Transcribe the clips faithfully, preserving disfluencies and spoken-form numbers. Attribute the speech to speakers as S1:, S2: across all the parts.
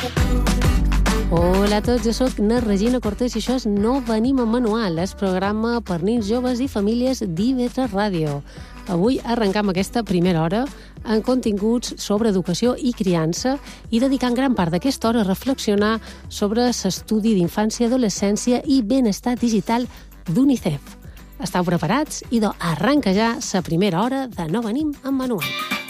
S1: Hola a tots, jo soc na Regina Cortés i això és No Venim amb Manual, el programa per nens, joves i famílies d'I V tres Ràdio. Avui arrencam aquesta primera hora en continguts sobre educació i criança i dedicant gran part d'aquesta hora a reflexionar sobre l'estudi d'infància, adolescència i benestar digital d'UNICEF. Estau preparats? Idò, arranca ja la primera hora de No Venim amb Manual.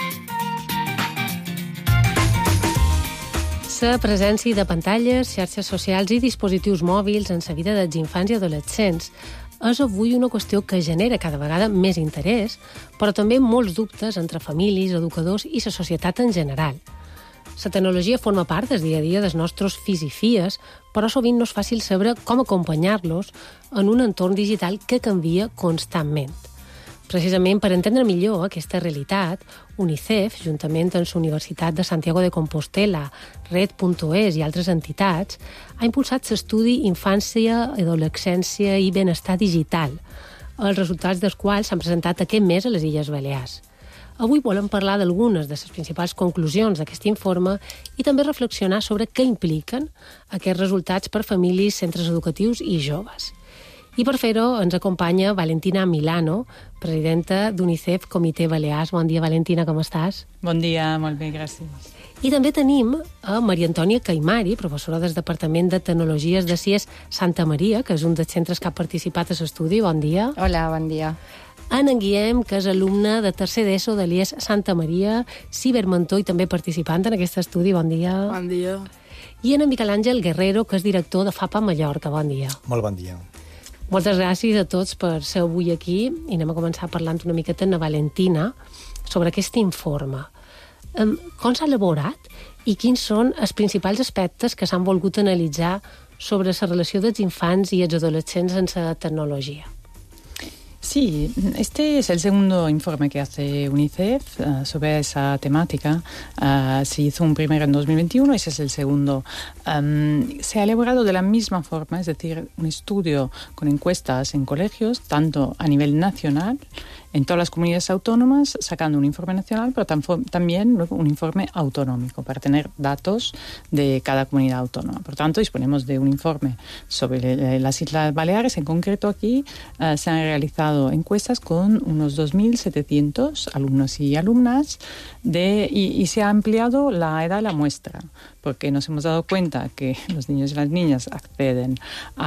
S1: La presència de pantalles, xarxes socials i dispositius mòbils en la vida dels infants i adolescents és avui una qüestió que genera cada vegada més interès, però també molts dubtes entre famílies, educadors i la societat en general. La tecnologia forma part del dia a dia dels nostres fills i filles, però sovint no és fàcil saber com acompanyar-los en un entorn digital que canvia constantment. Precisament per entendre millor aquesta realitat, UNICEF, juntament amb la Universitat de Santiago de Compostela, Red punt es i altres entitats, ha impulsat l'estudi Infància, Adolescència i Benestar Digital, els resultats dels quals s'han presentat aquest mes a les Illes Balears. Avui volem parlar d'algunes de les principals conclusions d'aquest informe i també reflexionar sobre què impliquen aquests resultats per famílies, centres educatius i joves. I per fer-ho ens acompanya Valentina Milano, presidenta d'UNICEF Comitè Balears. Bon dia, Valentina, com estàs?
S2: Bon dia, molt bé, gràcies.
S1: I també tenim a Maria Antònia Caimari, professora del Departament de Tecnologies de C I E S Santa Maria, que és un dels centres que ha participat a l'estudi. Bon dia.
S3: Hola, bon dia.
S1: En Guillem, que és alumne de tercer d'ESO de l'I E S Santa Maria, cibermentor i també participant en aquest estudi. Bon dia.
S4: Bon dia.
S1: I en Miquel Àngel Guerrero, que és director de FAPA Mallorca. Bon dia.
S4: Molt bon dia.
S1: Moltes gràcies a tots per ser avui aquí i anem a començar parlant una miqueta amb la Valentina sobre aquest informe. Com s'ha elaborat i quins són els principals aspectes que s'han volgut analitzar sobre la relació dels infants i els adolescents en la tecnologia?
S2: Sí, este es el segundo informe que hace UNICEF uh, sobre esa temática. Uh, se hizo un primero en dos mil veintiuno y ese es el segundo. Um, se ha elaborado de la misma forma, es decir, un estudio con encuestas en colegios, tanto a nivel nacional, en todas las comunidades autónomas, sacando un informe nacional, pero tam- también luego un informe autonómico para tener datos de cada comunidad autónoma. Por tanto, disponemos de un informe sobre las Islas Baleares. En concreto, aquí uh, se han realizado encuestas con unos dos mil setecientos alumnos y alumnas de, y, y se ha ampliado la edad de la muestra, porque nos hemos dado cuenta que los niños y las niñas acceden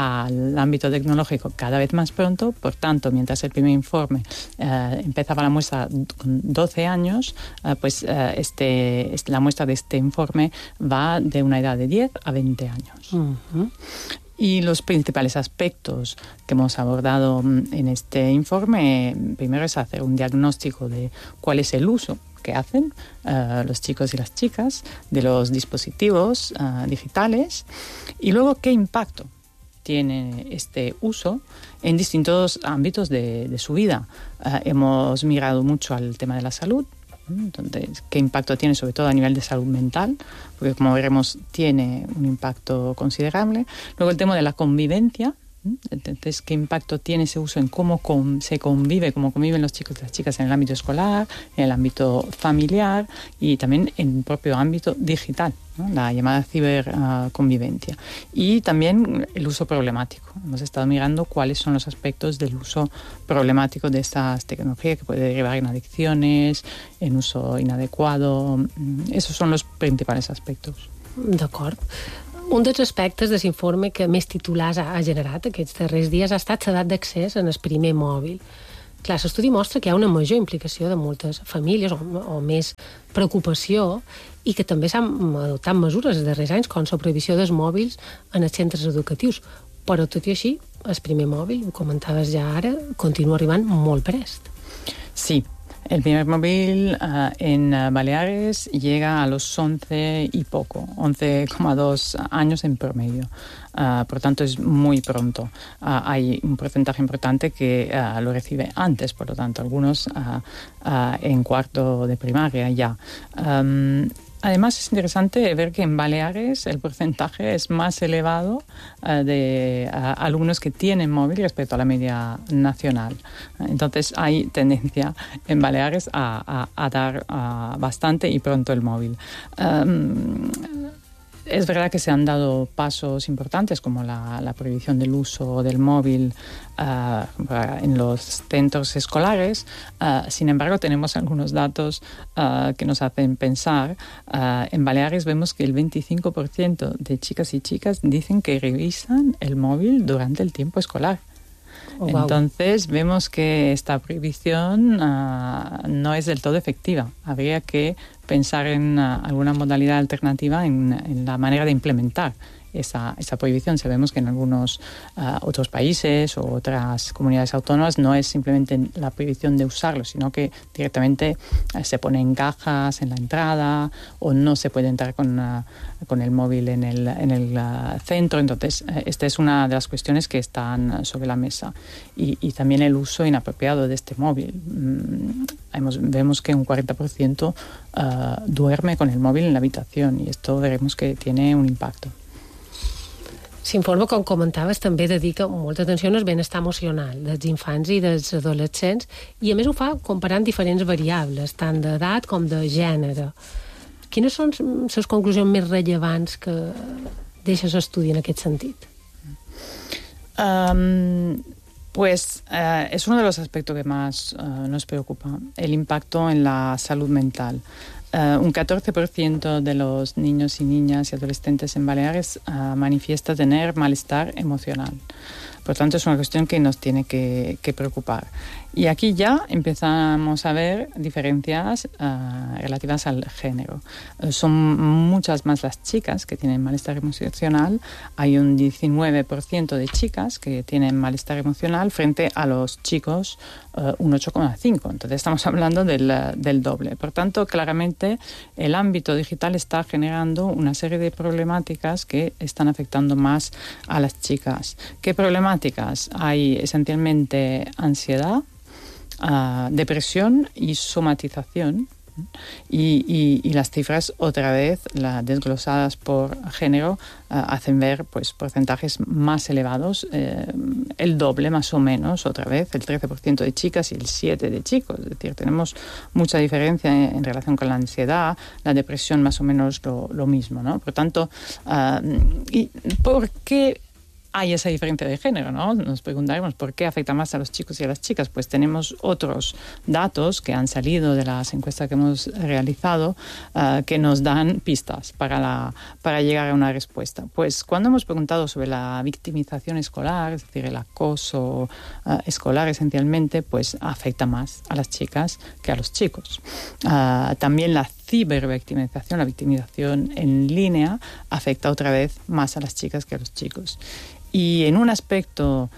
S2: al ámbito tecnológico cada vez más pronto. Por tanto, mientras el primer informe eh, empezaba la muestra con doce años, eh, pues eh, este, este, la muestra de este informe va de una edad de diez a veinte años. Uh-huh. Y los principales aspectos que hemos abordado en este informe, primero es hacer un diagnóstico de cuál es el uso que hacen uh, los chicos y las chicas de los dispositivos uh, digitales y luego qué impacto tiene este uso en distintos ámbitos de, de su vida. Uh, hemos mirado mucho al tema de la salud. Entonces, ¿qué impacto tiene sobre todo a nivel de salud mental? Porque como veremos tiene un impacto considerable. Luego el tema de la convivencia. Entonces, ¿qué impacto tiene ese uso en cómo con, se convive, cómo conviven los chicos y las chicas en el ámbito escolar, en el ámbito familiar y también en el propio ámbito digital, ¿no? La llamada ciberconvivencia. Uh, y también el uso problemático. Hemos estado mirando cuáles son los aspectos del uso problemático de estas tecnologías que puede derivar en adicciones, en uso inadecuado. Esos son los principals aspectos.
S1: D'acord. Un dels aspectes de l'informe que més titulars ha generat aquests darrers dies ha estat l'edat d'accés en el primer mòbil. Clar, l'estudi mostra que hi ha una major implicació de moltes famílies o, o més preocupació i que també s'han adoptat mesures els darrers anys com la prohibició dels mòbils en els centres educatius. Però tot i així, el primer mòbil, ho comentaves ja ara, continua arribant molt prest.
S2: Sí. El primer móvil uh, en uh, Baleares llega a los once y poco, once coma dos años en promedio. Uh, por tanto, es muy pronto. Uh, hay un porcentaje importante que uh, lo recibe antes, por lo tanto, algunos uh, uh, en cuarto de primaria ya. Um, Además, es interesante ver que en Baleares el porcentaje es más elevado uh, de uh, alumnos que tienen móvil respecto a la media nacional. Entonces, hay tendencia en Baleares a, a, a dar uh, bastante y pronto el móvil. Um, es verdad que se han dado pasos importantes como la, la prohibición del uso del móvil uh, en los centros escolares. Uh, sin embargo, tenemos algunos datos uh, que nos hacen pensar. Uh, en Baleares vemos que el veinticinco por ciento de chicas y chicas dicen que revisan el móvil durante el tiempo escolar. Oh, wow. Entonces vemos que esta prohibición uh, no es del todo efectiva. Habría que pensar en uh, alguna modalidad alternativa en, en la manera de implementar esa, esa prohibición. Sabemos que en algunos uh, otros países o otras comunidades autónomas no es simplemente la prohibición de usarlo, sino que directamente uh, se ponen cajas en la entrada o no se puede entrar con, uh, con el móvil en el, en el uh, centro. Entonces, uh, esta es una de las cuestiones que están sobre la mesa. Y, y también el uso inapropiado de este móvil. Mm, hemos, vemos que un cuarenta por ciento uh, duerme con el móvil en la habitación y esto veremos que tiene un impacto.
S1: S'informa, com comentaves, també dedica molta atenció al benestar emocional dels infants i dels adolescents i, a més, ho fa comparant diferents variables, tant d'edat com de gènere. Quines són les conclusions més rellevants que deixes estudi en aquest sentit?
S2: Um, pues uh, es uno de los aspectos que más uh, nos preocupa, el impacto en la salud mental. Uh, un catorce por ciento de los niños y niñas y adolescentes en Baleares uh, manifiesta tener malestar emocional. Por tanto, es una cuestión que nos tiene que, que preocupar. Y aquí ya empezamos a ver diferencias uh, relativas al género. Uh, son muchas más las chicas que tienen malestar emocional. Hay un diecinueve por ciento de chicas que tienen malestar emocional frente a los chicos, uh, un ocho coma cinco por ciento. Entonces estamos hablando del, del doble. Por tanto, claramente el ámbito digital está generando una serie de problemáticas que están afectando más a las chicas. ¿Qué problemáticas? Hay esencialmente ansiedad, Uh, depresión y somatización y, y, y las cifras otra vez la, desglosadas por género uh, hacen ver pues porcentajes más elevados, eh, el doble más o menos otra vez, el trece por ciento de chicas y el siete por ciento de chicos. Es decir, tenemos mucha diferencia en, en relación con la ansiedad, la depresión más o menos lo, lo mismo, ¿no? Por tanto, uh, ¿y por qué hay esa diferencia de género, ¿no? Nos preguntaremos por qué afecta más a los chicos y a las chicas. Pues tenemos otros datos que han salido de las encuestas que hemos realizado uh, que nos dan pistas para, la, para llegar a una respuesta. Pues cuando hemos preguntado sobre la victimización escolar, es decir, el acoso uh, escolar esencialmente, pues afecta más a las chicas que a los chicos. Uh, también la cibervictimización, la victimización en línea, afecta otra vez más a las chicas que a los chicos. Y en un aspecto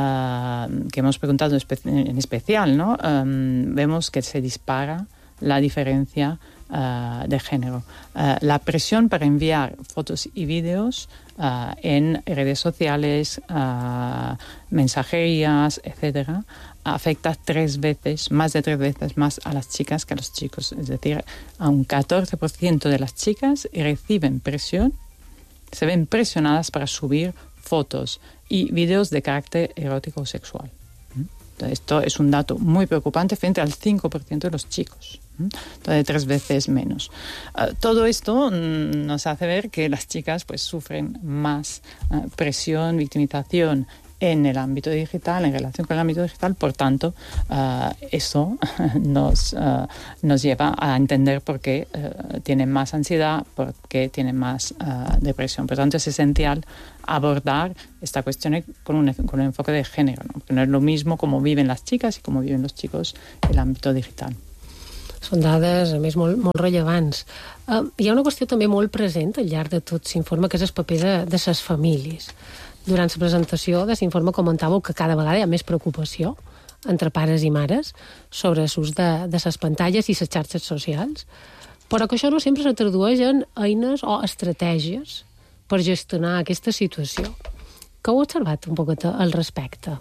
S2: uh, que hemos preguntado espe- en especial, ¿no? Um, vemos que se dispara la diferencia uh, de género. Uh, la presión para enviar fotos y vídeos uh, en redes sociales, uh, mensajerías, etcétera, afecta tres veces, más de tres veces más a las chicas que a los chicos. Es decir, a un catorce por ciento de las chicas reciben presión, se ven presionadas para subir fotos y vídeos de carácter erótico o sexual. Entonces, esto es un dato muy preocupante frente al cinco por ciento de los chicos. Entonces, tres veces menos. Uh, todo esto mm, nos hace ver que las chicas pues, sufren más uh, presión, victimización en el ámbito digital, en relación con el ámbito digital. Por tanto, uh, eso nos, uh, nos lleva a entender por qué uh, tienen más ansiedad, por qué tienen más uh, depresión. Por tanto, es esencial abordar esta cuestión con un, con un enfoque de género, ¿no? Porque no es lo mismo cómo viven las chicas y cómo viven los chicos en el àmbit digital.
S1: Són dades, a més, molt, molt rellevants. Uh, hi ha una qüestió també molt present al llarg de tot s'informa, que és el paper de, de les famílies. Durant la presentació de s'informa comentàveu que cada vegada hi ha més preocupació entre pares i mares sobre l'ús de, de les pantalles i les xarxes socials, però que això no sempre se tradueix en eines o estratègies per gestionar aquesta situació. Què heu observat un poquet al respecte?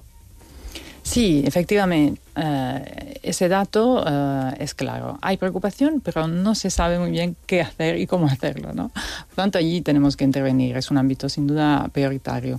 S2: Sí, efectivamente, uh, ese dato uh, es claro. Hay preocupación, pero no se sabe muy bien qué hacer y cómo hacerlo, ¿no? Por tanto, allí tenemos que intervenir. Es un ámbito sin duda prioritario.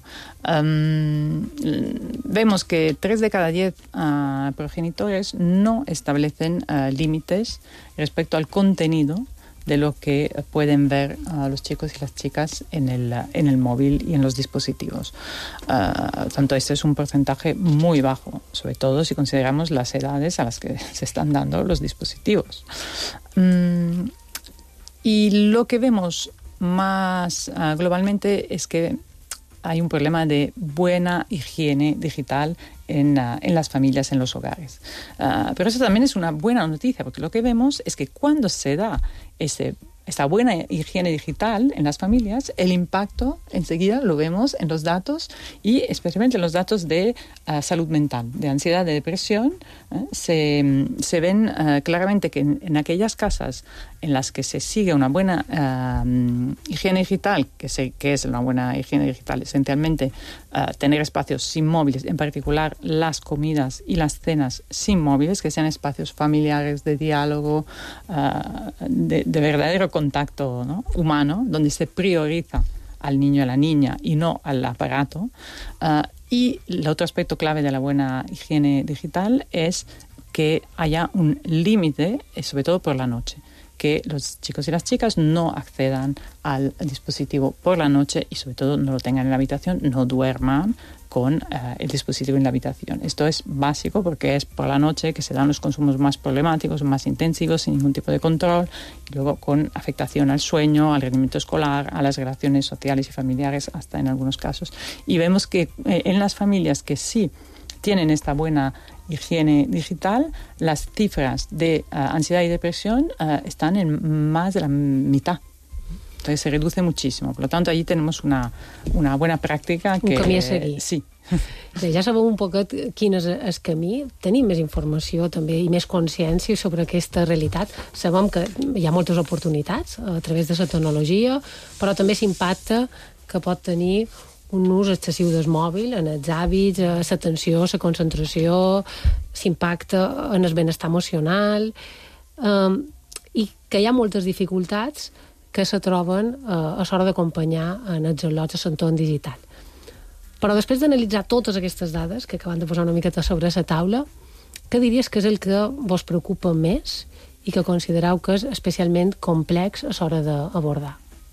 S2: Um, vemos que tres de cada diez uh, progenitores no establecen uh, límites respecto al contenido de lo que pueden ver uh, los chicos y las chicas en el, en el móvil y en los dispositivos. Uh, tanto este es un porcentaje muy bajo, sobre todo si consideramos las edades a las que se están dando los dispositivos. Um, y lo que vemos más uh, globalmente es que hay un problema de buena higiene digital en, uh, en las familias, en los hogares. Uh, pero eso también es una buena noticia, porque lo que vemos es que cuando se da ese, esta buena higiene digital en las familias, el impacto enseguida lo vemos en los datos y especialmente en los datos de uh, salud mental, de ansiedad, de depresión. ¿eh? Se, se ven uh, claramente que en, en aquellas casas en las que se sigue una buena uh, higiene digital, que, se, que es una buena higiene digital, esencialmente uh, tener espacios sin móviles, en particular las comidas y las cenas sin móviles, que sean espacios familiares de diálogo, uh, de, de verdadero contacto, ¿no? humano, donde se prioriza al niño y a la niña y no al aparato. Uh, y el otro aspecto clave de la buena higiene digital es que haya un límite, sobre todo por la noche, que los chicos y las chicas no accedan al dispositivo por la noche y sobre todo no lo tengan en la habitación, no duerman con uh, el dispositivo en la habitación. Esto es básico porque es por la noche que se dan los consumos más problemáticos, más intensivos, sin ningún tipo de control, y luego con afectación al sueño, al rendimiento escolar, a las relaciones sociales y familiares, hasta en algunos casos. Y vemos que eh, en las familias que sí tienen esta buena higiene digital, las cifras de uh, ansiedad y depresión uh, están en más de la mitad. Entonces se reduce muchísimo. Por lo tanto, allí tenemos una, una buena pràctica que...
S1: Un camí a seguir.
S2: Sí.
S1: Bé, ja sabeu un poquet quin és el camí. Tenim més informació també i més consciència sobre aquesta realitat. Sabem que hi ha moltes oportunitats a través de la tecnologia, però també s'impacta que pot tenir un ús excessiu del mòbil en els hàbits, l'atenció, la concentració, s'impacta en el benestar emocional, um, i que hi ha moltes dificultats que se troben uh, a l'hora d'acompanyar en els al·lots a l'entorn digital. Però després d'analitzar totes aquestes dades que acabem de posar una miqueta sobre la taula, què diries que és el que vos preocupa més i que considereu que és especialment complex a l'hora d'abordar?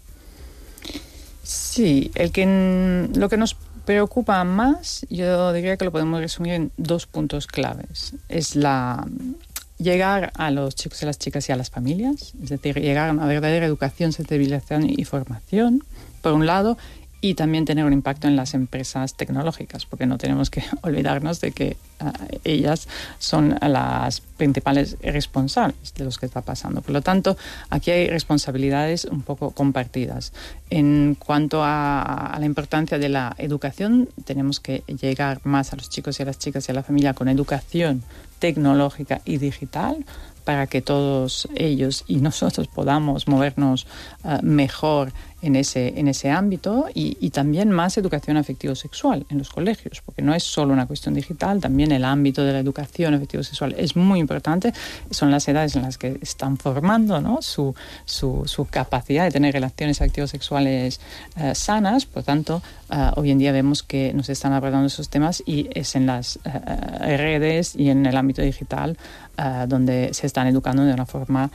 S2: Sí, el que, lo que nos preocupa más, yo diría que lo podemos resumir en dos puntos claves. Es la llegar a los chicos y las chicas y a las familias, es decir, llegar a una verdadera educación, sensibilización y formación, por un lado, y también tener un impacto en las empresas tecnológicas, porque no tenemos que olvidarnos de que uh, ellas son las principales responsables de lo que está pasando. Por lo tanto, aquí hay responsabilidades un poco compartidas. En cuanto a, a la importancia de la educación, tenemos que llegar más a los chicos y a las chicas y a la familia con educación tecnológica y digital, para que todos ellos y nosotros podamos movernos uh, mejor en ese, en ese ámbito y, y también más educación afectivo-sexual en los colegios, porque no es solo una cuestión digital, también el ámbito de la educación afectivo-sexual es muy importante. Son las edades en las que están formando, ¿no? su, su, su capacidad de tener relaciones afectivo-sexuales uh, sanas. Por tanto, uh, hoy en día vemos que nos están abordando esos temas y es en las uh, redes y en el ámbito digital uh, donde se están educando de una forma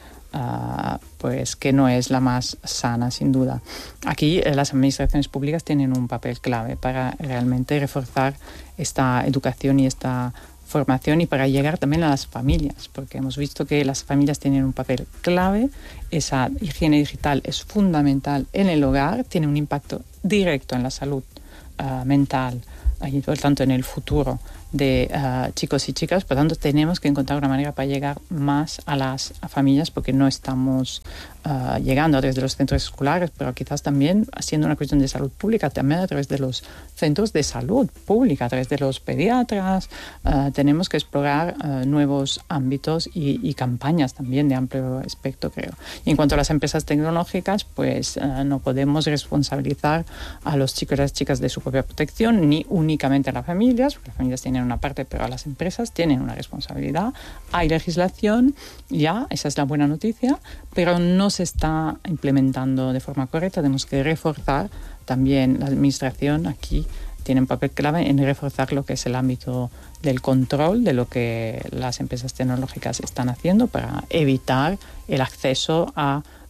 S2: Uh, pues que no es la más sana, sin duda. Aquí eh, las administraciones públicas tienen un papel clave para realmente reforzar esta educación y esta formación y para llegar también a las familias, porque hemos visto que las familias tienen un papel clave. Esa higiene digital es fundamental en el hogar, tiene un impacto directo en la salud uh, mental y por tanto en el futuro de uh, chicos y chicas. Por tanto, tenemos que encontrar una manera para llegar más a las a familias, porque no estamos uh, llegando a través de los centros escolares, pero quizás también siendo una cuestión de salud pública, también a través de los centros de salud pública, a través de los pediatras. Uh, tenemos que explorar uh, nuevos ámbitos y, y campañas también de amplio espectro, creo. Y en cuanto a las empresas tecnológicas, pues uh, no podemos responsabilizar a los chicos y las chicas de su propia protección, ni únicamente a las familias, porque las familias tienen una parte, pero las empresas tienen una responsabilidad. Hay legislación, ya, esa es la buena noticia, pero no se está implementando de forma correcta. Tenemos que reforzar también la administración. Aquí tiene un papel clave en reforzar lo que es el ámbito del control de lo que las empresas tecnológicas están haciendo para evitar el acceso a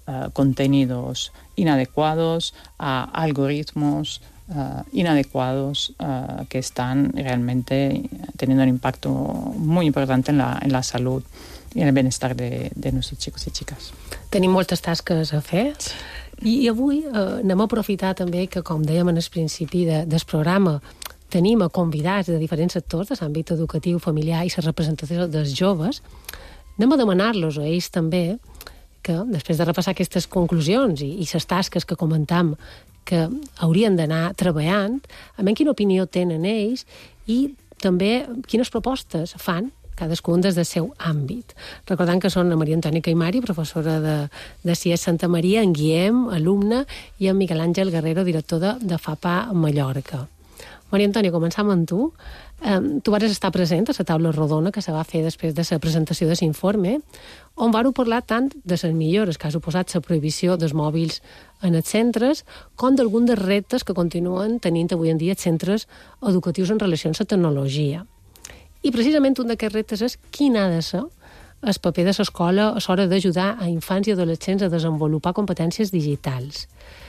S2: uh, contenidos inadecuados, a algoritmos uh, inadecuados uh, que están realmente teniendo un impacto muy importante en la, en la salud i en el benestar de, de nuestros chicos i xiques.
S1: Tenim moltes tasques a fer i, i avui eh, anem a aprofitar també que, com dèiem en el principi de, del programa, tenim a convidats de diferents sectors de l'àmbit educatiu, familiar i la representació dels joves. Anem a demanar-los a ells també que, després de repassar aquestes conclusions i, i les tasques que comentam que haurien d'anar treballant, a veure quina opinió tenen ells i també quines propostes fan cadascun des del seu àmbit. Recordant que són la Maria Antònia Caimari, professora de, de C I E S Santa Maria, en Guillem, alumne, i en Miguel Àngel Guerrero, director de, de FAPA Mallorca. Maria Antònia, començam amb tu. Eh, tu vas estar present a la taula rodona que se va fer després de la presentació de l'informe, on vau parlar tant de les millores que ha suposat la prohibició dels mòbils en els centres, com d'alguns dels reptes que continuen tenint avui en dia els centres educatius en relació amb la tecnologia. I precisament un d'aquests reptes és quin ha de ser el paper de l'escola a l'hora d'ajudar a infants i adolescents a desenvolupar competències digitals.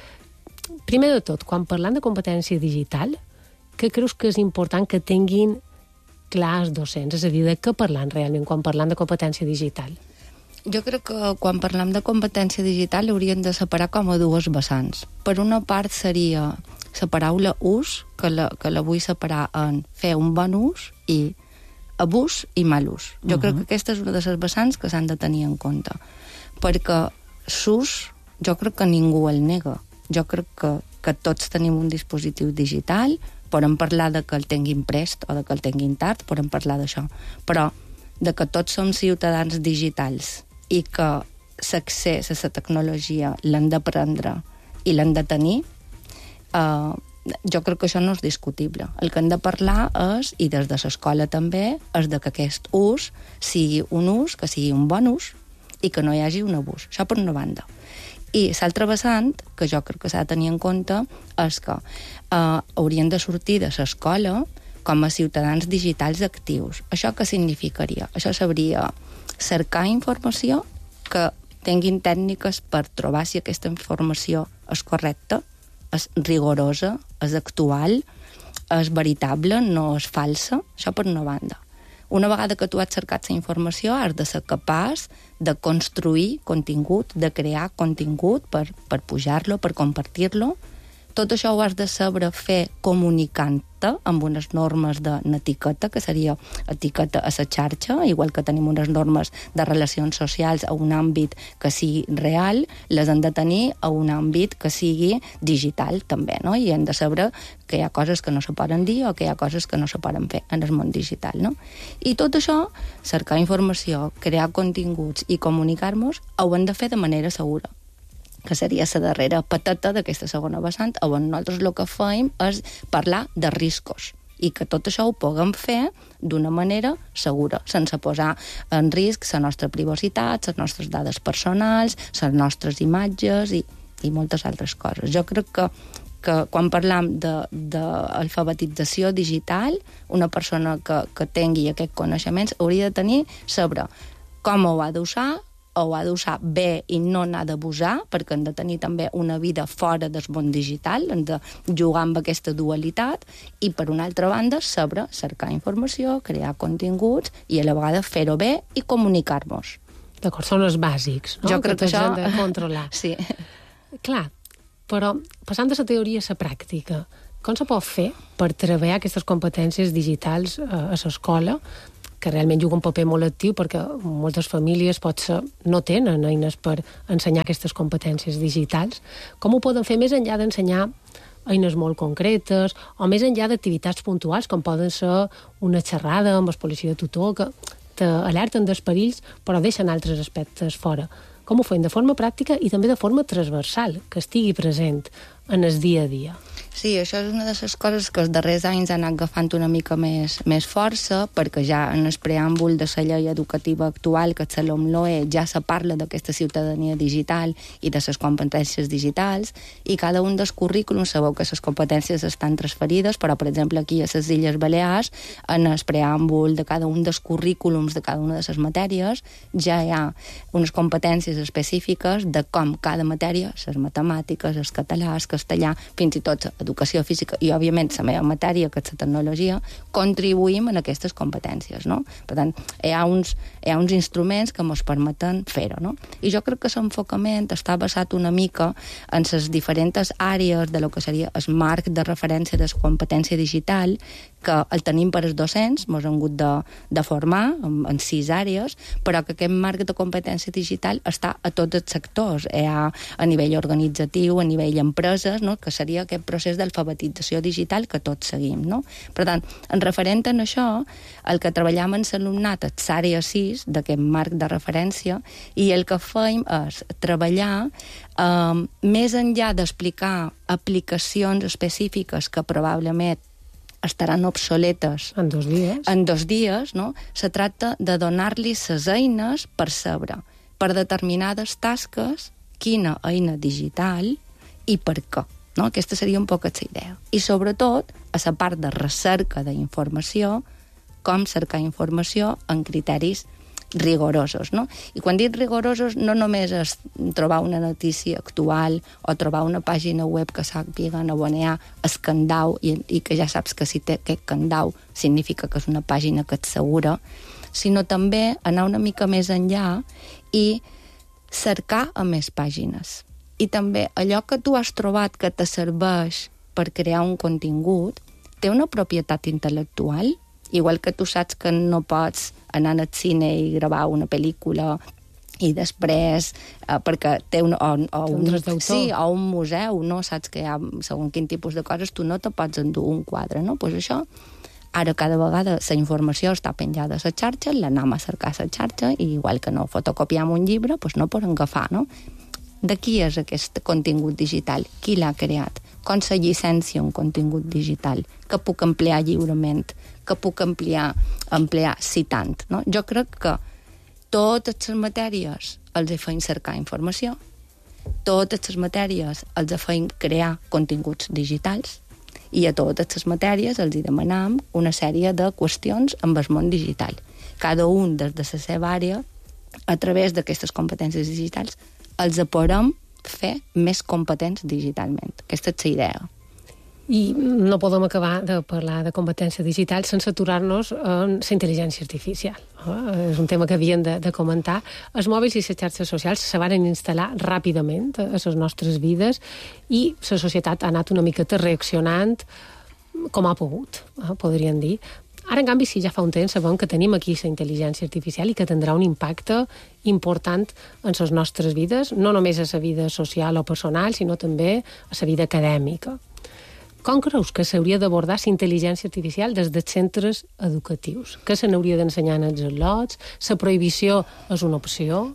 S1: Primer de tot, quan parlant de competència digital, què creus que és important que tinguin clars docents? És a dir, de què parlant realment quan parlant de competència digital?
S3: Jo crec que quan parlem de competència digital hauríem de separar com a dues vessants. Per una part seria la paraula ús, que la, que la vull separar en fer un bon ús i abús i mal ús. Jo uh-huh. crec que aquesta és una de les vessants que s'han de tenir en compte. Perquè l'ús, jo crec que ningú el nega. Jo crec que, que tots tenim un dispositiu digital, podem parlar de que el tinguin prest o de que el tinguin tard, podem parlar d'això. Però de que tots som ciutadans digitals i que l'accés a la tecnologia l'hem d'aprendre i l'hem de tenir, eh, jo crec que això no és discutible. El que hem de parlar és, i des de l'escola també, és de que aquest ús sigui un ús, que sigui un bon ús, i que no hi hagi un abús. Això per una banda. I l'altre vessant, que jo crec que s'ha de tenir en compte, és que eh, haurien de sortir de l'escola com a ciutadans digitals actius. Això què significaria? Això sabria cercar informació, que tinguin tècniques per trobar si aquesta informació és correcta, és rigorosa, és actual, és veritable, no és falsa, això per una banda. Una vegada que tu has cercat la informació, has de ser capaç de construir contingut, de crear contingut per, per pujar-lo, per compartir-lo. Tot això ho has de saber fer comunicant-te amb unes normes de netiqueta, que seria etiqueta a la xarxa, igual que tenim unes normes de relacions socials a un àmbit que sigui real, les hem de tenir a un àmbit que sigui digital també, no? I hem de saber que hi ha coses que no se poden dir o que hi ha coses que no se poden fer en el món digital, no? I tot això, cercar informació, crear continguts i comunicar-nos, ho hem de fer de manera segura, que seria la darrera patata d'aquesta segona vessant, on nosaltres el que fem és parlar de riscos i que tot això ho puguem fer d'una manera segura, sense posar en risc la nostra privacitat, les nostres dades personals, les nostres imatges i, i moltes altres coses. Jo crec que, que quan parlam d'alfabetització digital, una persona que, que tingui aquests coneixements hauria de tenir saber com ho ha d'usar, o ha d'usar bé i no n'ha d'abusar, perquè hem de tenir també una vida fora del món digital, hem de jugar amb aquesta dualitat, i per una altra banda saber cercar informació, crear continguts i a la vegada fer-ho bé i comunicar-nos.
S1: D'acord, són els bàsics, no?
S3: Jo crec que, que això...
S1: hem de controlar.
S3: Sí.
S1: Clar, però passant de la teoria a la pràctica, com se pot fer per treballar aquestes competències digitals a l'escola, que realment juga un paper molt actiu perquè moltes famílies potser no tenen eines per ensenyar aquestes competències digitals. Com ho poden fer més enllà d'ensenyar eines molt concretes o més enllà d'activitats puntuals com poden ser una xerrada amb el policia de tutor que t'alerten dels perills però deixen altres aspectes fora? Com ho fem de forma pràctica i també de forma transversal, que estigui present en el dia a dia?
S3: Sí, això és una de les coses que els darrers anys han anat agafant una mica més, més força, perquè ja en el preàmbul de la llei educativa actual, que és la LOMLOE, ja se parla d'aquesta ciutadania digital i de les competències digitals, i cada un dels currículums sabeu que les competències estan transferides, però, per exemple, aquí a les Illes Balears, en el preàmbul de cada un dels currículums de cada una de les matèries, ja hi ha unes competències específiques de com cada matèria, les matemàtiques, el català, el castellà, fins i tot educació física i, òbviament, la meva matèria, que és la tecnologia, contribuïm en aquestes competències, no? Per tant, hi ha uns, hi ha uns instruments que ens permeten fer-ho, no? I jo crec que l'enfocament està basat una mica en les diferents àrees de lo que seria el marc de referència de la competència digital, que el tenim per als docents, ens hem hagut de, de formar en, en sis àrees, però que aquest marc de competència digital està a tots els sectors. Hi ha a nivell organitzatiu, a nivell empreses, no? Que seria aquest procés d'alfabetització digital que tots seguim, no? Per tant, en referent a això, el que treballem en l'alumnat és l'àrea sis d'aquest marc de referència, i el que fem és treballar eh, més enllà d'explicar aplicacions específiques que probablement estaran obsoletes
S1: en dos dies,
S3: en dos dies, no? Se tracta de donar-li les eines per saber, per determinades tasques, quina eina digital i per què. No? Aquesta seria un poc la idea. I, sobretot, a la part de recerca d'informació, com cercar informació en criteris rigorosos, no? I quan dic rigorosos no només és trobar una notícia actual o trobar una pàgina web que sàpiga on hi ha el candau i, i que ja saps que si té aquest candau significa que és una pàgina que et segura, sinó també anar una mica més enllà i cercar a més pàgines. I també allò que tu has trobat que te serveix per crear un contingut té una propietat intel·lectual. Igual que tu saps que no pots anar al cine i gravar una pel·lícula i després, eh, perquè té un, o, o, un, sí, o un museu, no? Saps que hi ha segons quin tipus de coses, tu no te pots endur un quadre, no? Pues això, ara cada vegada la informació està penjada a la xarxa, l'anem a cercar a la xarxa, i igual que no fotocopiam un llibre, pues no podem agafar, no? De qui és aquest contingut digital? Qui l'ha creat? Com se llicència un contingut digital? Que puc ampliar lliurement? Que puc ampliar, ampliar citant? No? Jo crec que totes les matèries els feim cercar informació, totes les matèries els feim crear continguts digitals, i a totes les matèries els hi demanam una sèrie de qüestions amb el món digital. Cada un des de la seva àrea, a través d'aquestes competències digitals, els podem fer més competents digitalment. Aquesta és la idea.
S1: I no podem acabar de parlar de competència digital sense aturar-nos en la intel·ligència artificial. Eh? És un tema que havíem de, de comentar. Els mòbils i les xarxes socials se van instal·lar ràpidament a les nostres vides i la societat ha anat una miqueta reaccionant com ha pogut, eh? podríem dir. Ara, en canvi, sí, ja fa un temps sabem que tenim aquí la intel·ligència artificial i que tindrà un impacte important en les nostres vides, no només a la vida social o personal, sinó també a la vida acadèmica. Com creus que s'hauria d'abordar la intel·ligència artificial des dels centres educatius? Que se n'hauria d'ensenyar als al·lots? La prohibició és una opció?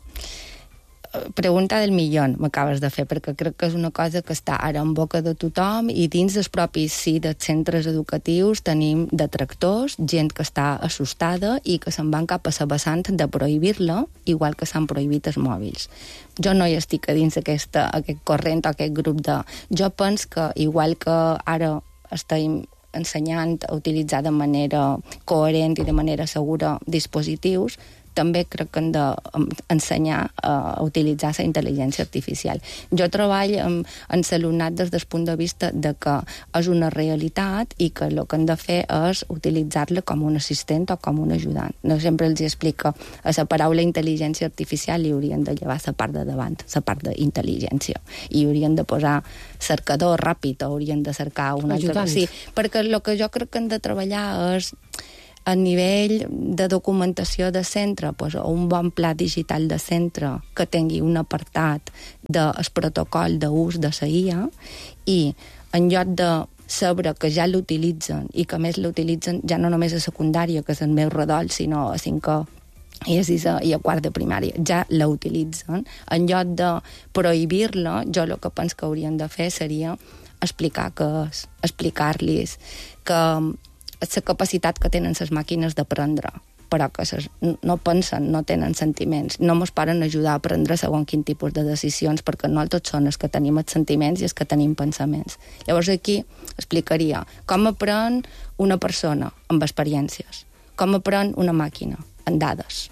S3: Pregunta del milió m'acabes de fer, perquè crec que és una cosa que està ara en boca de tothom, i dins dels propis sí dels centres educatius tenim detractors, gent que està assustada i que se'n van cap a la vessant de prohibir-la, igual que s'han prohibit els mòbils. Jo no hi estic a dins aquesta, aquest corrent o aquest grup de... Jo penso que igual que ara estem ensenyant a utilitzar de manera coherent i de manera segura dispositius, també crec que hem d'ensenyar a utilitzar la intel·ligència artificial. Jo treballo amb, amb l'alumnat des del punt de vista de que és una realitat i que el que hem de fer és utilitzar-la com un assistent o com un ajudant. No sempre els explico a la paraula intel·ligència artificial i haurien de llevar la part de davant, la part d'intel·ligència. I haurien de posar cercador ràpid o haurien de cercar un altre... Sí, perquè el que jo crec que hem de treballar és a nivell de documentació de centre, doncs, o un bon pla digital de centre que tingui un apartat del protocol d'ús de la I A, i en lloc de saber que ja l'utilitzen i que a més l'utilitzen ja no només a secundària, que és el meu redol, sinó a cinquè i a sisè i a quart de primària, ja la utilitzen. En lloc de prohibir-la, jo el que penso que hauríem de fer seria explicar què és, explicar-los que és la capacitat que tenen les màquines d'aprendre, però que ses, no pensen, no tenen sentiments, no ens poden ajudar a prendre segons quin tipus de decisions, perquè no tots són els que tenim els sentiments i els que tenim pensaments. Llavors aquí explicaria com aprèn una persona amb experiències, com aprèn una màquina amb dades,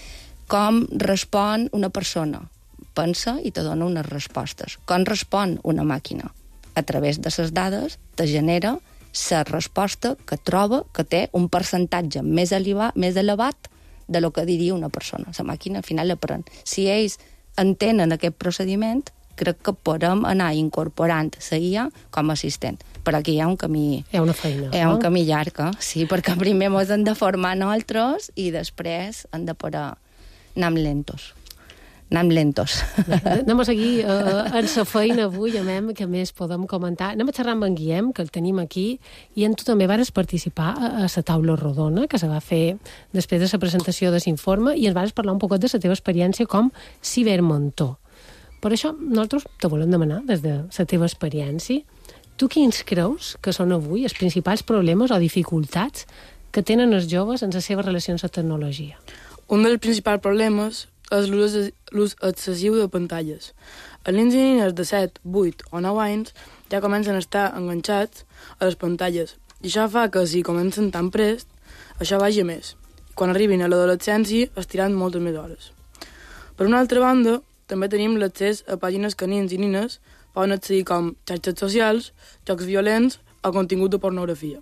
S3: com respon una persona, pensa i te dona unes respostes, com respon una màquina. A través de les dades te genera la resposta que troba que té un percentatge més elevat, més elevat de lo que diria una persona. La màquina al final l'aprèn. Si ells entenen aquest procediment, crec que podem anar incorporant la I A com a assistent. Però aquí hi ha un camí...
S1: Hi ha una feina.
S3: Hi ha un camí llarg, eh? Sí, perquè primer ens hem de formar nosaltres i després hem de poder anar amb lentos. Anem lentos.
S1: Anem a seguir uh, en la feina avui, amem, que més podem comentar. Anem a xerrar amb en Guillem, que el tenim aquí, i en tu també vas participar a, a la taula rodona, que se va fer després de la presentació de l'informe, i ens vas parlar un poc de la teva experiència com cibermentor. Per això, nosaltres te volem demanar, des de la teva experiència, tu quins creus que són avui els principals problemes o dificultats que tenen els joves en les seves relacions amb la tecnologia?
S4: Un dels principals problemes és l'ús excessiu de pantalles. Els nens i nines de set, vuit o nou anys ja comencen a estar enganxats a les pantalles i això fa que si comencen tan prest, això vagi a més. Quan arribin a l'adolescència estiran moltes més hores. Per una altra banda, també tenim l'accés a pàgines que nens i nines poden accedir com xarxes socials, jocs violents o contingut de pornografia.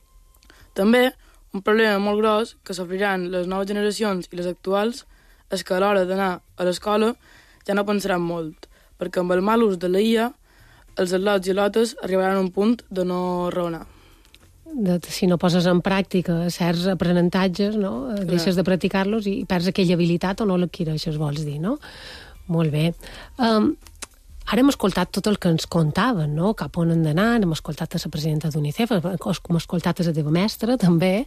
S4: També, un problema molt gros que sofriran les noves generacions i les actuals és que a l'hora d'anar a l'escola ja no pensaran molt, perquè amb el mal ús de la I A, els al·lots i al·lotes arribaran a un punt de no raonar.
S1: De, si no poses en pràctica certs aprenentatges, no? Deixes de practicar-los i perds aquella habilitat o no l'adquireixes, vols dir, no? Molt bé. Um, ara hem escoltat tot el que ens contaven, no? Cap on han d'anar, hem escoltat a la presidenta d'UNICEF, hem escoltat a la teva mestra, també.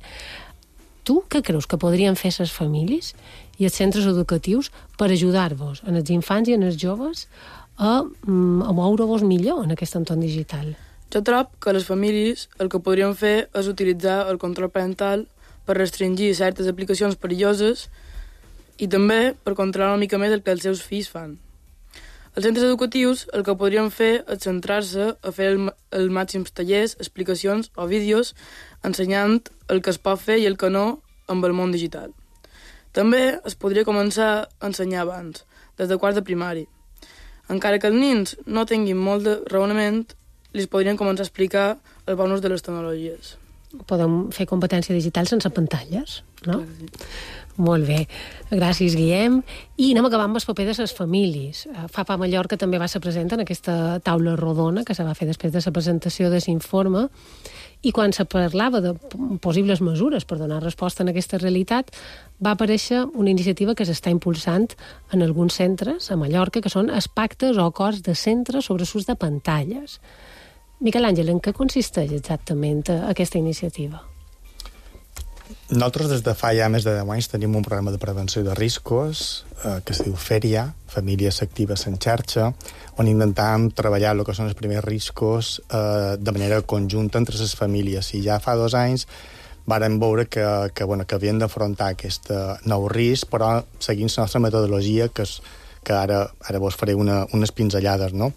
S1: Tu què creus que podrien fer les famílies i els centres educatius per ajudar-vos, en els infants i en els joves, a, a moure-vos millor en aquest entorn digital?
S4: Jo trob que les famílies el que podrien fer és utilitzar el control parental per restringir certes aplicacions perilloses i també per controlar una mica més el que els seus fills fan. Els centres educatius el que podrien fer és centrar-se a fer el, el màxims tallers, explicacions o vídeos ensenyant el que es pot fer i el que no amb el món digital. També es podria començar a ensenyar abans, des de quart de primari. Encara que els nens no tinguin molt de raonament, els podrien començar a explicar els bons de les tecnologies.
S1: Podem fer competència digital sense pantalles, no?
S4: Clar, sí.
S1: Molt bé. Gràcies, Guillem. I anem a acabar amb el paper de les famílies. FAPA Mallorca també va ser present en aquesta taula rodona que se va fer després de la presentació de l'informe, i quan se parlava de possibles mesures per donar resposta a aquesta realitat, va aparèixer una iniciativa que s'està impulsant en alguns centres a Mallorca, que són els pactes o acords de centres sobre l'ús de pantalles. Miquel Àngel, en què consisteix exactament aquesta iniciativa?
S5: Nosaltres des de fa ja més de deu anys tenim un programa de prevenció de riscos eh, que es diu Fèria, Famílies Actives en Xarxa, on intentàvem treballar el que són els primers riscos eh, de manera conjunta entre les famílies. I ja fa dos anys vàrem veure que, que, bueno, que havien d'afrontar aquest nou risc, però seguint la nostra metodologia, que, és, que ara, ara vos faré una, unes pinzellades, no?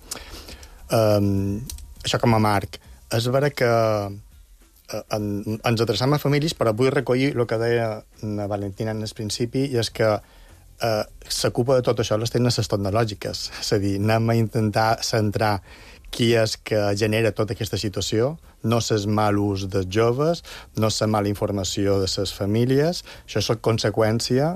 S5: Um, això com a marc. És vera que En, ens adreçam a famílies, però vull recollir el que deia la Valentina en el principi, i és que eh, la culpa de tot això les tenen les tecnològiques. És a dir, anem a intentar centrar qui és que genera tota aquesta situació, no és el mal ús dels joves, no és la mala informació de les famílies, això és la conseqüència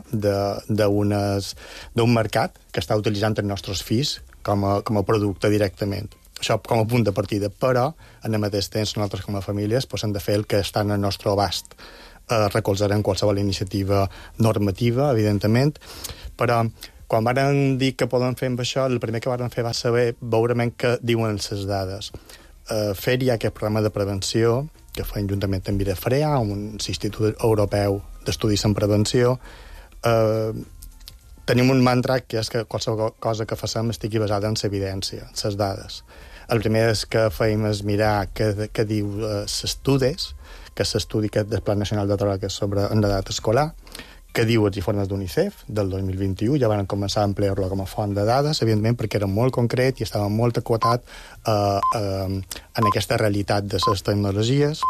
S5: d'un mercat que està utilitzant els nostres fills com a, com a producte directament. Això com a punt de partida, però en el mateix temps nosaltres com a famílies doncs, hem de fer el que està en el nostre abast. Eh, recolzarem qualsevol iniciativa normativa, evidentment, però quan varen dir que podem fer amb això, el primer que varen fer va saber veure què diuen les dades. Eh, fer ja aquest programa de prevenció, que fa juntament amb Videfrea, un institut europeu d'estudis en prevenció, eh, tenim un mantra que és que qualsevol cosa que facem estigui basada en l'evidència, en les dades. El primer és que feim és mirar què, què diu s'estudis, que s'estudi aquest del Pla Nacional de Drogues sobre en l'edat escolar, que diu els informes d'UNICEF del dos mil vint-i-u, ja van començar a emplear-lo com a font de dades, evidentment perquè era molt concret i estava molt acotat eh, eh, en aquesta realitat de les tecnologies,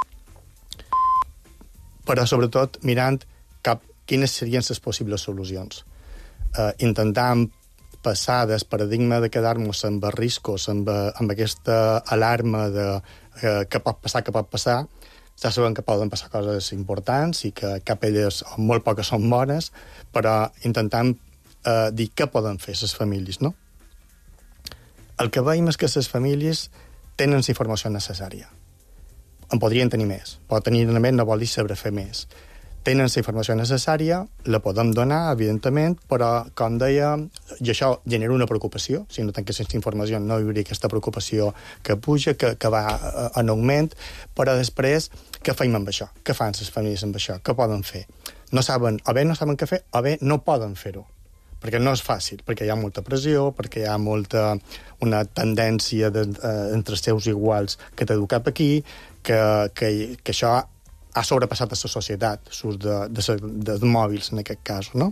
S5: però sobretot mirant cap quines serien les possibles solucions. Eh, intentant passar del paradigma de quedar-nos amb riscos, amb, amb aquesta alarma de eh, que pot passar, que pot passar. Ja sabem que poden passar coses importants i que cap d'elles, o molt poques, són bones, però intentant eh, dir què poden fer les famílies, no? El que veiem és que les famílies tenen la informació necessària. En podrien tenir més, però tenir més no vol dir saber fer més. Tenen la informació necessària, la podem donar, evidentment, però, com deia, i això genera una preocupació. Si no tingués aquesta informació, no hi hauria aquesta preocupació que puja, que, que va en augment, però després, què feim amb això? Què fan les famílies amb això? Què poden fer? No saben, o bé no saben què fer, o bé no poden fer-ho. Perquè no és fàcil, perquè hi ha molta pressió, perquè hi ha molta una tendència de, eh, entre els seus iguals que t'edu cap aquí, que, que, que això ha sobrepassat a la societat, l'ús de, de, de, de mòbils, en aquest cas, no?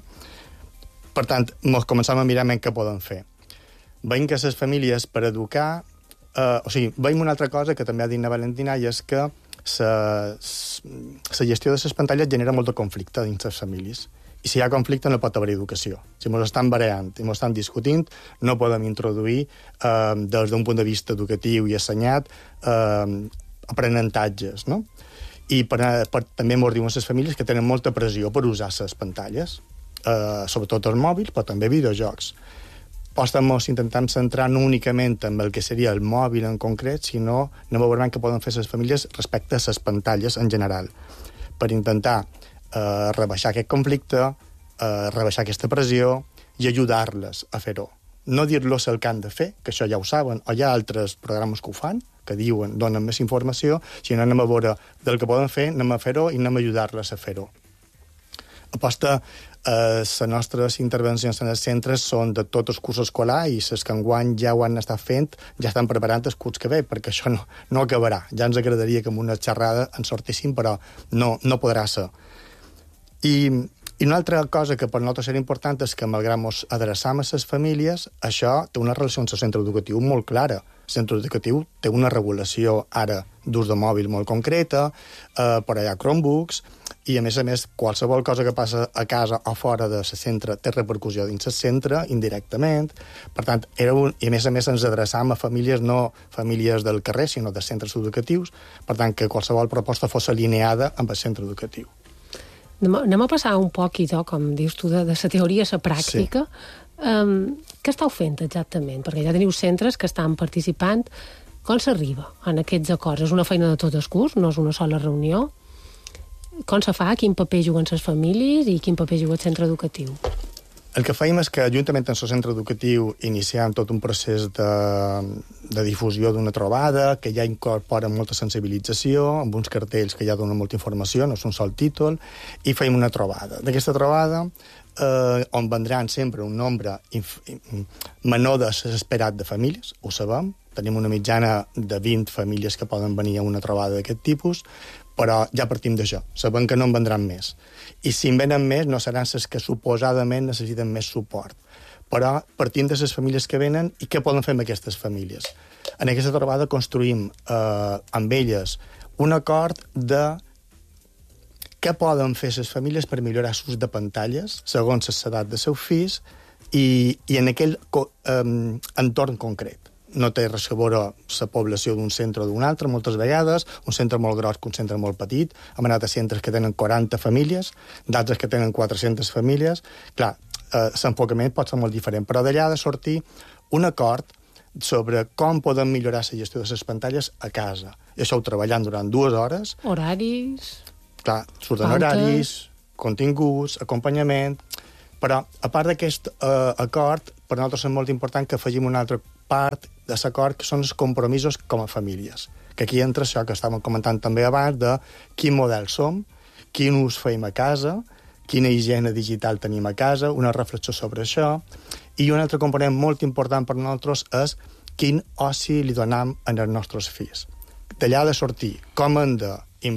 S5: Per tant, ens començam a mirar què poden fer. Veiem que les famílies, per educar... Eh, o sigui, veiem una altra cosa que també ha dit la Valentina, i és que la gestió de les pantalles genera molt de conflicte dins les famílies. I si hi ha conflicte no pot haver educació. Si ens estan barallant i ens estan discutint, no podem introduir, eh, des d'un punt de vista educatiu i assenyat, eh, aprenentatges, no? I per, per, també ens diuen les famílies que tenen molta pressió per usar les pantalles, eh, sobretot els mòbils, però també videojocs. Però estem intentant centrar no únicament en el que seria el mòbil en concret, sinó no veurem què poden fer les famílies respecte a les pantalles en general, per intentar eh, rebaixar aquest conflicte, eh, rebaixar aquesta pressió i ajudar-les a fer-ho. No dir-los el que han de fer, que això ja ho saben, o hi ha altres programes que ho fan, que diuen, donen més informació, sinó anem a veure del que poden fer, anem a fer-ho i anem a ajudar-les a fer-ho. Aposta, eh, les nostres intervencions en els centres són de tot el curs escolar i les que enguany ja ho han estat fent ja estan preparant el curs que ve, perquè això no, no acabarà. Ja ens agradaria que amb una xerrada en sortíssim, però no, no podrà ser. I... I una altra cosa que per nosaltres era important és que, malgrat ens adreçam a les famílies, això té una relació amb el centre educatiu molt clara. El centre educatiu té una regulació ara d'ús de mòbil molt concreta, eh, però hi ha Chromebooks, i a més a més qualsevol cosa que passa a casa o fora del centre té repercussió dins el centre, indirectament. Per tant, era un... i a més a més ens adreçam a famílies, no famílies del carrer, sinó de centres educatius, per tant, que qualsevol proposta fos alineada amb el centre educatiu.
S1: Anem a passar un poc, idò, com dius tu, de, de la teoria a la pràctica. Sí. Um, què estàu fent exactament? Perquè ja teniu centres que estan participant. Com s'arriba en aquests acords? És una feina de tot el curs? No és una sola reunió? Com se fa? Quin paper juguen les famílies i quin paper juga el centre educatiu?
S5: El que fèiem és que, juntament amb el centre educatiu, iniciem tot un procés de, de difusió d'una trobada, que ja incorpora molta sensibilització, amb uns cartells que ja donen molta informació, no és un sol títol, i fèiem una trobada. D'aquesta trobada, eh, on vendran sempre un nombre menor de l'esperat de famílies, ho sabem, tenim una mitjana de vint famílies que poden venir a una trobada d'aquest tipus, però ja partim d'això. Sabem que no en vendran més. I si en venen més, no seran les que suposadament necessiten més suport. Però partim de les famílies que venen i què poden fer amb aquestes famílies. En aquesta trobada construïm eh, amb elles un acord de què poden fer les famílies per millorar l'ús de pantalles segons l'edat de seus fills i, i en aquell eh, entorn concret. No té res a veure la població d'un centre o d'un altre, moltes vegades, un centre molt gros que un centre molt petit. Hem anat a centres que tenen quaranta famílies, d'altres que tenen quatre-centes famílies. Clar, eh, l'enfocament pot ser molt diferent, però d'allà ha de sortir un acord sobre com podem millorar la gestió de les pantalles a casa. I això ho treballant durant dues hores.
S1: Horaris...
S5: Clar, surten horaris, continguts, acompanyament... Però, a part d'aquest eh, acord, per nosaltres és molt important que afegim una altra part de l'acord, que són els compromisos com a famílies. Que aquí entra això que estàvem comentant també abans, de quin model som, quin ús feim a casa, quina higiene digital tenim a casa, una reflexió sobre això. I un altre component molt important per nosaltres és quin oci li donam als nostres fills. D'allà de sortir com hem de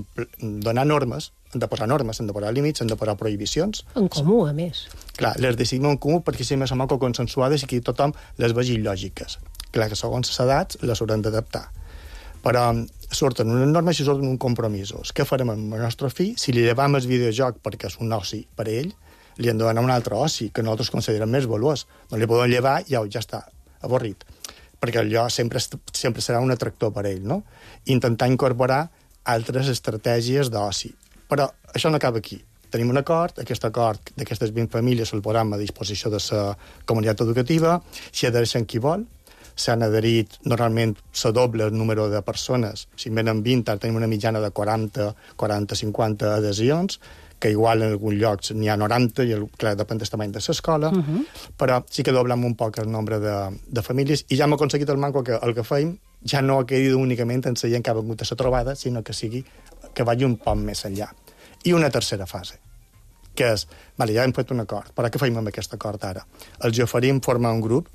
S5: donar normes, hem de posar normes, hem de posar límits, hem de posar prohibicions.
S1: En comú, a més.
S5: Clar, les decidim en comú perquè si més o menys consensuades i que tothom les vegi lògiques. Clar que segons les edats les haurem d'adaptar. Però surten unes normes i surten uns compromisos. Què farem amb el nostre fill? Si li llevam el videojoc perquè és un oci per a ell, li hem de donar un altre oci que nosaltres considerem més valuós. No li podem llevar i ja, ja està, avorrit. Perquè allò sempre, sempre serà un atractor per a ell, no? Intentar incorporar altres estratègies d'oci. Però això no acaba aquí. Tenim un acord, aquest acord d'aquestes vint famílies el posam a disposició de la comunitat educativa, s'hi adhereixen qui vol, s'han adherit normalment la doble el número de persones, si en venen vint, ara tenim una mitjana de quaranta, quaranta, cinquanta adhesions, que igual en alguns llocs n'hi ha noranta, i clar, depèn del tamany de l'escola, uh -huh. però sí que doblem un poc el nombre de, de famílies, i ja hem aconseguit el manco que el que feim ja no ha quedat únicament en la gent que ha vingut a la trobada, sinó que sigui que vagi un poc més enllà. I una tercera fase, que és, vale, ja hem fet un acord, però què feim amb aquest acord ara? Els oferim formar un grup,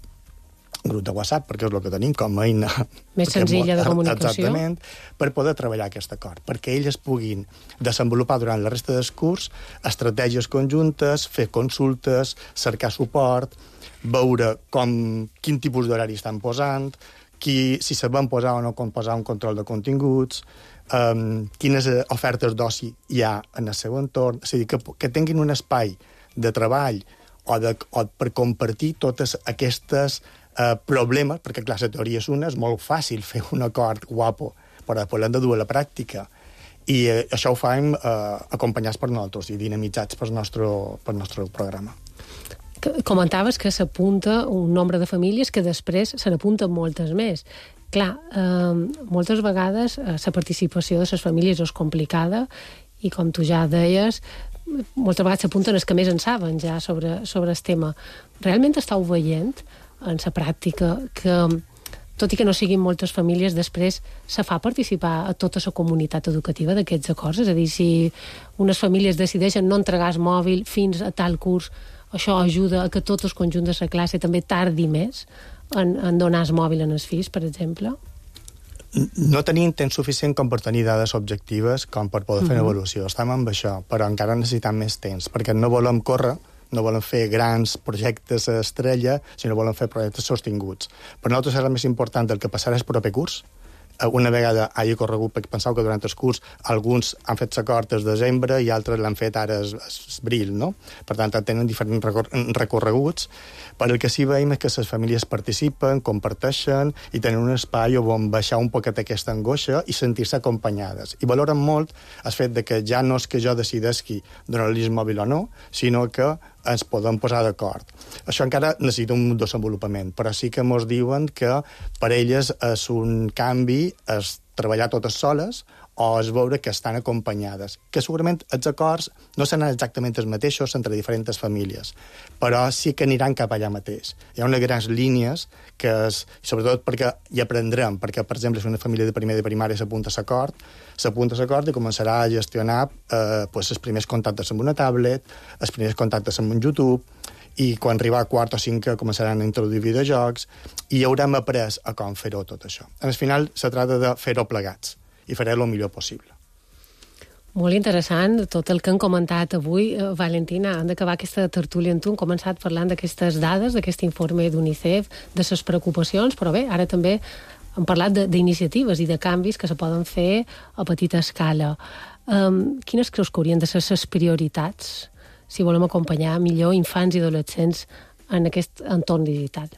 S5: un grup de WhatsApp, perquè és el que tenim com a eina...
S1: Més senzilla de comunicació.
S5: Exactament, per poder treballar aquest acord, perquè ells puguin desenvolupar durant la resta del curs estratègies conjuntes, fer consultes, cercar suport, veure com, quin tipus d'horari estan posant, qui, si se van posar o no posar un control de continguts, um, quines ofertes d'oci hi ha en el seu entorn, és a dir, que, que tinguin un espai de treball o, de, o per compartir totes aquestes Uh, problemes, perquè clar, la teoria és una, és molt fàcil fer un acord guapo, però després l'hem de dur a la pràctica. I uh, això ho fem uh, acompanyats per nosaltres i dinamitzats pel nostre, pel nostre programa.
S1: Comentaves que s'apunta un nombre de famílies que després se n'apunten moltes més. Clar, eh, moltes vegades eh, la participació de les famílies és complicada i, com tu ja deies, moltes vegades s'apunten els que més en saben ja sobre, sobre el tema. Realment estàu veient en la pràctica que, tot i que no siguin moltes famílies, després se fa participar a tota la comunitat educativa d'aquests acords? És a dir, si unes famílies decideixen no entregar el mòbil fins a tal curs, això ajuda a que tot el conjunt de la classe també tardi més en, en donar el mòbil als fills, per exemple?
S5: No tenim temps suficient com per tenir dades objectives com per poder fer una avaluació. Estem amb això, però encara necessitem més temps, perquè no volem córrer, no volen fer grans projectes a estrella, sinó volen fer projectes sostinguts. Per nosaltres serà més important el que passarà el proper curs. Una vegada hagi corregut, perquè penseu que durant el curs alguns han fet l'acord des de desembre i altres l'han fet ara abril, no? Per tant, tenen diferents recorreguts, però el que sí veiem és que les famílies participen, comparteixen i tenen un espai on baixar un poquet aquesta angoixa i sentir-se acompanyades. I valoren molt el fet de que ja no és que jo decideixi donar-li el mòbil o no, sinó que ens podem posar d'acord. Això encara necessita un desenvolupament, però sí que ens diuen que per elles és un canvi, és treballar totes soles o és veure que estan acompanyades. Que segurament els acords no seran exactament els mateixos entre diferents famílies, però sí que aniran cap allà mateix. Hi ha unes grans línies que, és, sobretot perquè hi aprendrem, perquè, per exemple, si una família de primer de primària s'apunta a l'acord, s'apunta a l'acord i començarà a gestionar eh, pues, els primers contactes amb una tablet, els primers contactes amb un YouTube, i quan arriba a quart o cinquè començaran a introduir videojocs i haurem après a com fer-ho tot això. Al final, se trata de fer-ho plegats i faré el millor possible.
S1: Molt interessant tot el que han comentat avui. Valentina, hem d'acabar aquesta tertúlia amb tu. Hem començat parlant d'aquestes dades, d'aquest informe d'UNICEF, de les preocupacions, però bé, ara també hem parlat d'iniciatives i de canvis que se poden fer a petita escala. Um, quines creus que haurien de ser les prioritats si volem acompanyar millor infants i adolescents en aquest entorn digital?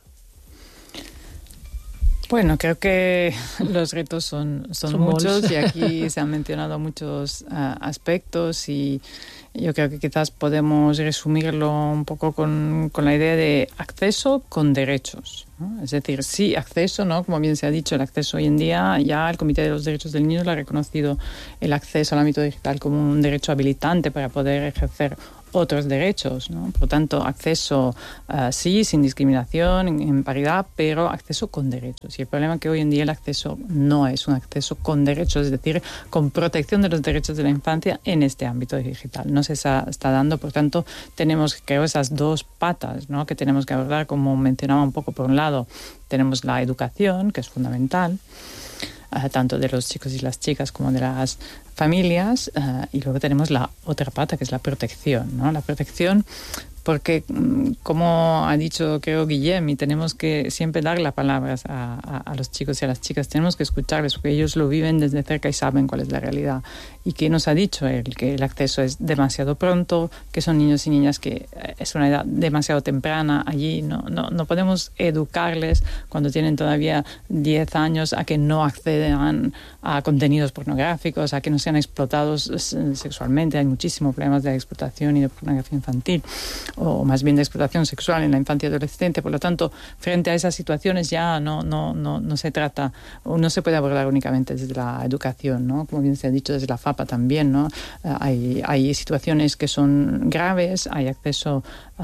S2: Bueno, creo que los retos son, son, son muchos y aquí se han mencionado muchos uh, aspectos y yo creo que quizás podemos resumirlo un poco con, con la idea de acceso con derechos, ¿no? Es decir, sí, acceso, ¿no? Como bien se ha dicho, el acceso hoy en día, ya el Comité de los Derechos del Niño lo ha reconocido el acceso al ámbito digital como un derecho habilitante para poder ejercer otros derechos, ¿no? Por lo tanto, acceso uh, sí, sin discriminación, en, en paridad, pero acceso con derechos. Y el problema es que hoy en día el acceso no es un acceso con derechos, es decir, con protección de los derechos de la infancia en este ámbito digital. No se está, está dando, por tanto, tenemos, creo, esas dos patas, ¿no?, que tenemos que abordar, como mencionaba un poco. Por un lado, tenemos la educación, que es fundamental, Uh, tanto de los chicos y las chicas como de las familias, uh, y luego tenemos la otra pata, que es la protección, ¿no? La protección porque, como ha dicho, creo, Guillem, y tenemos que siempre dar las palabras a, a, a los chicos y a las chicas, tenemos que escucharles, porque ellos lo viven desde cerca y saben cuál es la realidad. ¿Y qué nos ha dicho él? Que el acceso es demasiado pronto, que son niños y niñas que es una edad demasiado temprana allí, no, no, no podemos educarles cuando tienen todavía diez años a que no accedan a contenidos pornográficos, a que no sean explotados sexualmente. Hay muchísimos problemas de explotación y de pornografía infantil, o más bien de explotación sexual en la infancia y adolescente. Por lo tanto, frente a esas situaciones ya no, no, no, no se trata, o no se puede abordar únicamente desde la educación, ¿no? Como bien se ha dicho, desde la FAPA también, ¿no? Uh, hay, hay situaciones que son graves, hay acceso uh,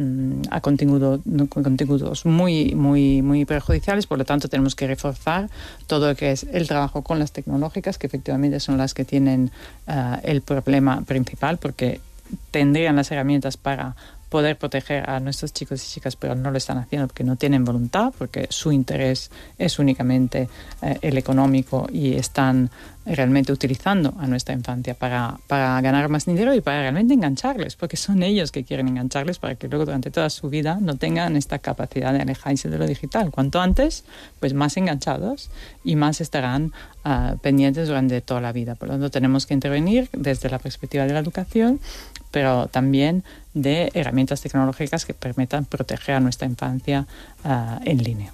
S2: a contenido, contenidos muy, muy, muy perjudiciales. Por lo tanto, tenemos que reforzar todo lo que es el trabajo con las tecnológicas, que efectivamente son las que tienen uh, el problema principal, porque tendrían las herramientas para poder proteger a nuestros chicos y chicas, pero no lo están haciendo porque no tienen voluntad, porque su interés es únicamente eh, el económico, y están realmente utilizando a nuestra infancia para, para ganar más dinero y para realmente engancharles, porque son ellos que quieren engancharles para que luego durante toda su vida no tengan esta capacidad de alejarse de lo digital. Cuanto antes, pues más enganchados y más estarán uh, pendientes durante toda la vida. Por lo tanto, tenemos que intervenir desde la perspectiva de la educación, pero también de herramientas tecnològiques que permetan proteger a nuestra infancia uh, en línia.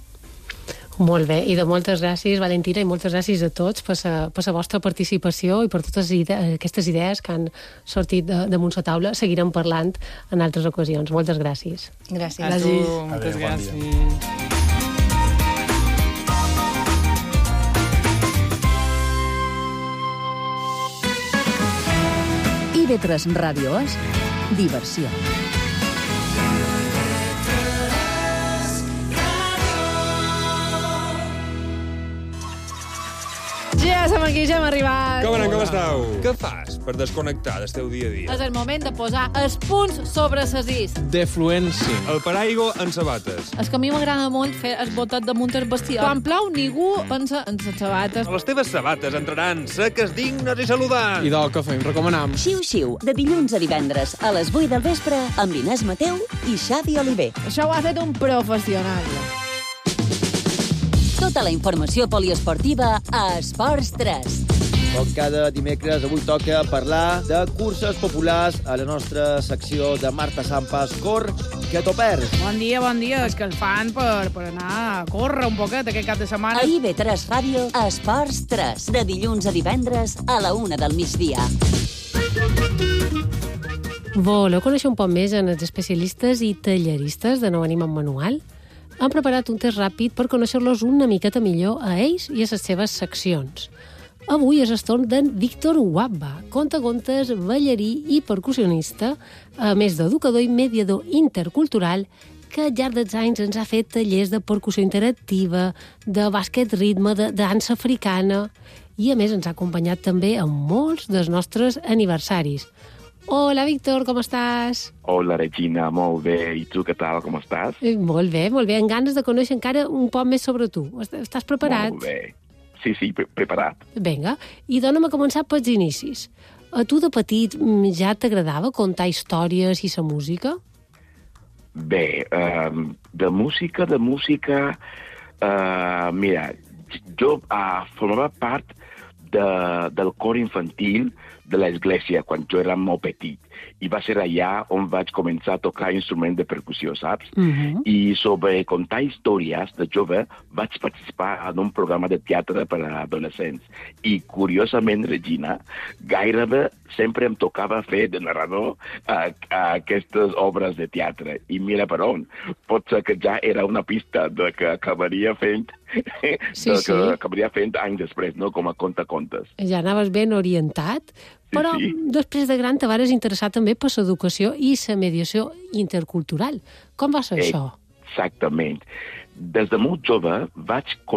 S1: Molt bé, i de moltes gràcies, Valentina, i moltes gràcies a tots per la, per la vostra participació i per totes ide aquestes idees que han sortit de, damunt la taula. Seguirem parlant en altres ocasions. Moltes gràcies.
S3: Gràcies.
S2: A tu, moltes gràcies.
S6: I V tres Ràdio és diversió.
S7: Ja som aquí, ja hem arribat.
S8: Com anem, com esteu? Què fas per desconnectar del teu dia a dia?
S7: És el moment de posar els punts sobre ses is.
S8: Defluència. El paraigo en sabates.
S7: És que a mi m'agrada molt fer el botet damunt el bestiar. Quan plou, ningú pensa en les sabates.
S8: Les teves sabates entraran seques, dignes i saludants.
S9: I del que fem, recomanam.
S6: Xiu-xiu, de dilluns a divendres a les vuit del vespre amb Inés Mateu i Xavi Oliver.
S7: Això ho ha fet un professional.
S6: Tota la informació poliesportiva a Esports tres.
S10: Com cada dimecres, avui toca parlar de curses populars a la nostra secció de Marta Sampas, Cor, que t'ho perds.
S11: Bon dia, bon dia. És que el fan per, per anar a córrer un poquet aquest cap de setmana.
S6: A I V tres Ràdio, a Esports tres, de dilluns a divendres a la una del migdia.
S1: Voleu conèixer un poc més en els especialistes i talleristes de Nou Ànim en Manual? Han preparat un test ràpid per conèixer-los una miqueta millor a ells i a les seves seccions. Avui és el torn d'en Víctor Wabba, contacontes, ballarí i percussionista, a més d'educador i mediador intercultural, que al llarg dels anys ens ha fet tallers de percussió interactiva, de bàsquet ritme, de dansa africana, i a més ens ha acompanyat també en molts dels nostres aniversaris. Hola, Víctor, com estàs?
S12: Hola, Regina, molt bé. I tu, què tal, com estàs?
S1: Eh, molt bé, molt bé. Amb ganes de conèixer encara un poc més sobre tu. Estàs preparat?
S12: Molt bé. Sí, sí, pre preparat.
S1: Vinga, i dona'm a començar pels inicis. A tu de petit ja t'agradava contar històries i la música?
S12: Bé, um, de música, de música... Uh, mira, jo uh, formava part de, del cor infantil de l'església quan jo era molt petit. I va ser allà on vaig començar a tocar instruments de percussió, saps? Uh-huh. I sobre contar històries de jove vaig participar en un programa de teatre per a adolescents. I, curiosament, Regina, gairebé sempre em tocava fer de narrador a, a aquestes obres de teatre. I mira per on. Pot ser que ja era una pista de que acabaria fent
S1: Sí,
S12: del
S1: sí.
S12: que acabaria fent anys després, no? Com a contacontes.
S1: Ja anaves ben orientat, però
S12: sí.
S1: després de gran te vares interessar també per l'educació i la mediació intercultural. Com va ser
S12: Eh,
S1: això?
S12: Exactament. Des de molt jove vaig